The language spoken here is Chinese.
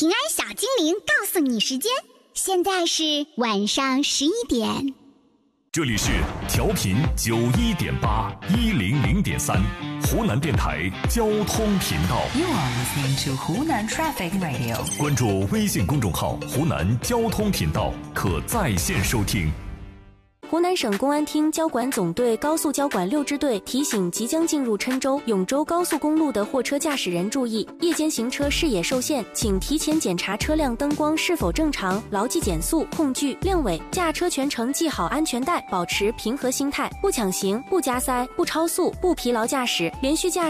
平安小精灵告诉你时间，现在是晚上11点。 这里是调频91.8、100.3，湖南电台交通频道。 You are listening to 湖南 Traffic Radio。 关注微信公众号“湖南交通频道”，可在线收听。 湖南省公安厅交管总队高速交管6支队提醒即将进入郴州、永州高速公路的货车驾驶人注意，夜间行车视野受限，请提前检查车辆灯光是否正常，牢记减速、控距、令尾，驾车全程系好安全带，保持平和心态，不抢行、不加塞、不超速、不疲劳驾驶，连续驾驶